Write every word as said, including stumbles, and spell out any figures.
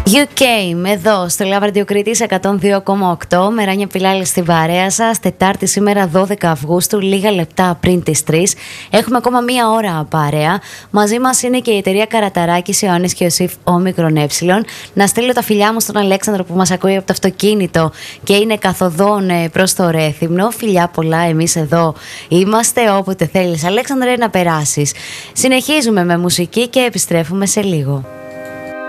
You Came εδώ στο Love Radio Κρήτης εκατόν δύο κόμμα οκτώ. Με Ράνια Πιλάλη στην παρέα σας. Τετάρτη σήμερα δώδεκα Αυγούστου, λίγα λεπτά πριν τις τρεις. Έχουμε ακόμα μία ώρα παρέα. Μαζί μας είναι και η εταιρεία Καραταράκης, Ιωάννης και Ιωσήφ Όμικρον Ε. Να στείλω τα φιλιά μου στον Αλέξανδρο που μας ακούει από το αυτοκίνητο και είναι καθοδόν προς το Ρέθυμνο. Φιλιά πολλά, εμείς εδώ είμαστε όποτε θέλεις, Αλέξανδρε, να περάσεις. Συνεχίζουμε με μουσική και επιστρέφουμε σε λίγο.